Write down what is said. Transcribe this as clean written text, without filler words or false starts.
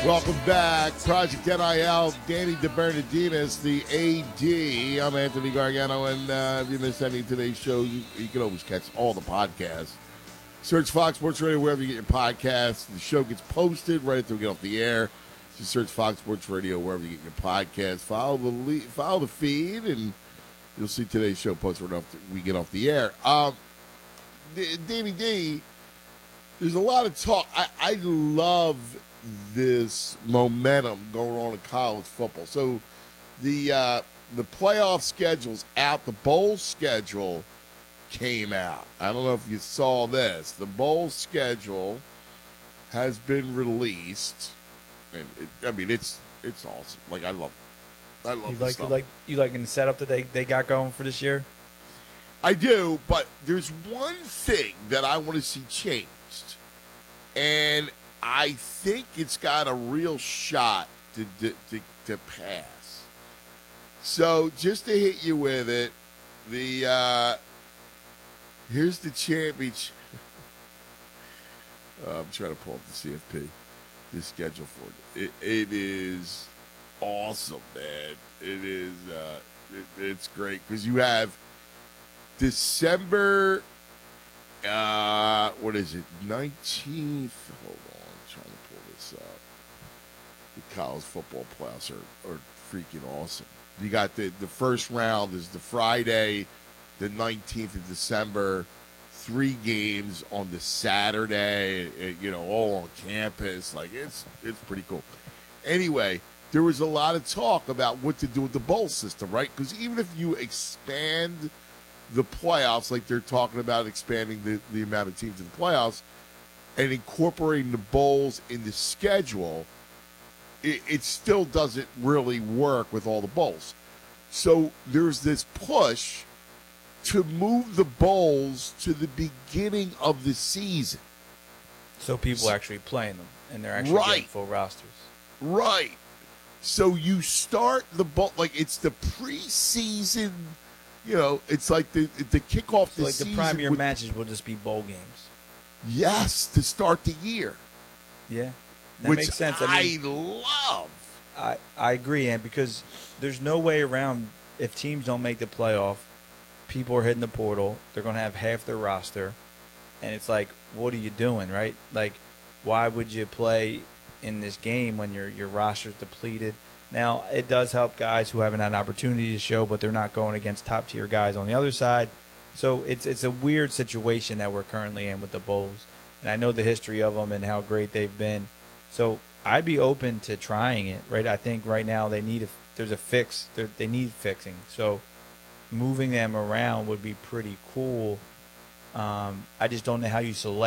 Welcome back. Project NIL, Danny DeBernardinis, the AD. I'm Anthony Gargano, and if you missed any of today's show, you can always catch all the podcasts. Search Fox Sports Radio wherever you get your podcasts. The show gets posted right after we get off the air. Just search Fox Sports Radio wherever you get your podcasts. Follow the feed, and you'll see today's show posted right after we get off the air. Davey D, there's a lot of talk. I love this momentum going on in college football. So the playoff schedule's out. The bowl schedule came out. I don't know if you saw this. The bowl schedule has been released, and it's awesome. Like I love this stuff. You liking the setup that they got going for this year? I do, but there's one thing that I want to see changed, and I think it's got a real shot to pass. So just to hit you with it, here's the championship. I'm trying to pull up the CFP, the schedule for it. It is awesome, man. It is. It's great because you have December. What is it? 19th. Hold on. Trying to pull this up. The college football playoffs are freaking awesome. You got the first round is the Friday, the 19th of December, 3 games on the Saturday, all on campus. Like it's pretty cool. Anyway, there was a lot of talk about what to do with the bowl system, right? Because even if you expand the playoffs, like they're talking about expanding the amount of teams in the playoffs, and incorporating the bowls in the schedule, it still doesn't really work with all the bowls. So there's this push to move the bowls to the beginning of the season. So people are actually playing them, and they're actually getting full rosters. Right. So you start the bowl, like it's the preseason, it's like the kickoff so like season. The prime year matches will just be bowl games. Yes, to start the year. Yeah, that which makes sense. I love. I agree, and because there's no way around if teams don't make the playoff, people are hitting the portal. They're going to have half their roster, and it's like, what are you doing, right? Like, why would you play in this game when your roster's depleted? Now, it does help guys who haven't had an opportunity to show, but they're not going against top-tier guys on the other side. So it's a weird situation that we're currently in with the bowls. And I know the history of them and how great they've been. So I'd be open to trying it, right? I think right now there's a fix. They need fixing. So moving them around would be pretty cool. I just don't know how you select